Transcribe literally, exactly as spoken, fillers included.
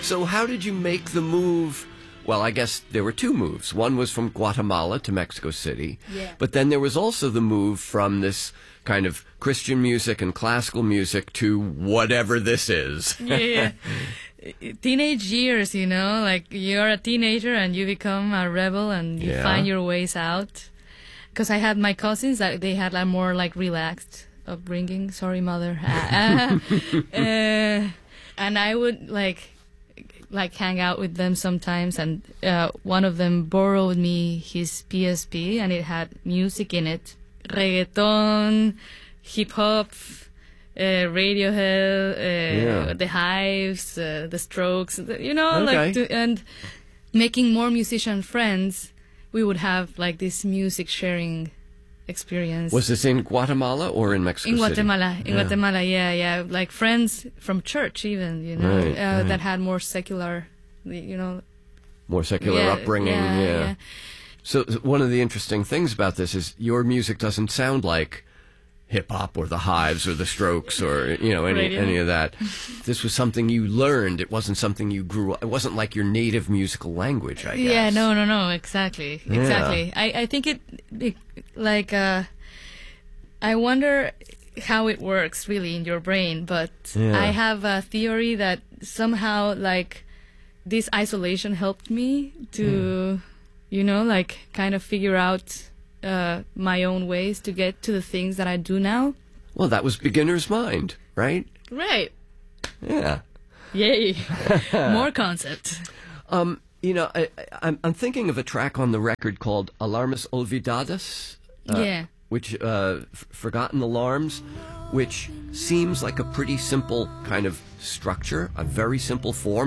So how did you make the move? Well, I guess there were two moves. One was from Guatemala to Mexico City. Yeah. But then there was also the move from this kind of Christian music and classical music to whatever this is. yeah, yeah. Teenage years, you know, like you're a teenager and you become a rebel and you Yeah. find your ways out. Because I had my cousins that they had a more like relaxed upbringing. Sorry, mother. Uh, uh, and I would like like hang out with them sometimes. And uh, one of them borrowed me his P S P, and it had music in it, reggaeton, hip hop. Uh, Radiohead, uh, Yeah. The Hives, uh, The Strokes, you know, Okay. like, to, and making more musician friends, we would have like this music sharing experience. Was this in Guatemala or in Mexico in City? Guatemala, in Yeah. Guatemala, yeah, yeah, like friends from church even, you know, Right, uh, right. that had more secular, you know, More secular yeah, upbringing, yeah, yeah. yeah. So so one of the interesting things about this is your music doesn't sound like hip-hop or the Hives or the Strokes or, you know, any Radio. any of that. This was something you learned. It wasn't something you grew up. It wasn't like your native musical language, I guess. Yeah, no, no, no, exactly, Yeah. exactly. I, I think it, it, like, uh, I wonder how it works really in your brain, but Yeah. I have a theory that somehow, like, this isolation helped me to, you know, like, kind of figure out uh, my own ways to get to the things that I do now. Well, that was beginner's mind, right? Right. Yeah. Yay. More concept. Um, you know, I, I, I'm, I'm thinking of a track on the record called Alarmas Olvidadas. uh, Yeah. Which, uh, F- Forgotten Alarms, which seems like a pretty simple kind of structure, a very simple form.